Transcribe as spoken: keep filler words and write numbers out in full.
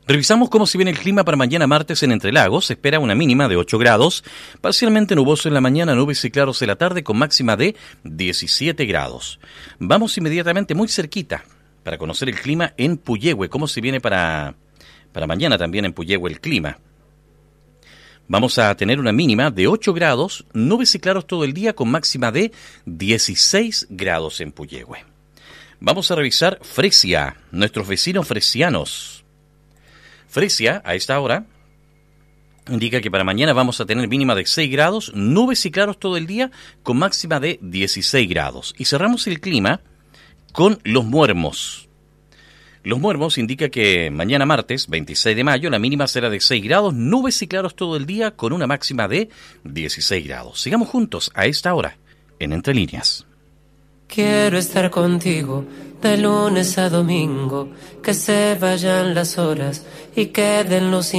Revisamos cómo se viene el clima para mañana martes en Entre Lagos. Se espera una mínima de ocho grados, parcialmente nuboso en la mañana, nubes y claros en la tarde con máxima de diecisiete grados. Vamos inmediatamente muy cerquita para conocer el clima en Puyehue, cómo se viene para, para mañana también en Puyehue el clima. Vamos a tener una mínima de ocho grados, nubes y claros todo el día con máxima de dieciséis grados en Puyehue. Vamos a revisar Fresia, nuestros vecinos fresianos. Fresia, a esta hora, indica que para mañana vamos a tener mínima de seis grados, nubes y claros todo el día, con máxima de dieciséis grados. Y cerramos el clima con Los Muermos. Los Muermos indica que mañana martes, veintiséis de mayo, la mínima será de seis grados, nubes y claros todo el día, con una máxima de dieciséis grados. Sigamos juntos a esta hora, en Entre Líneas. Quiero estar contigo de lunes a domingo, que se vayan las horas y queden los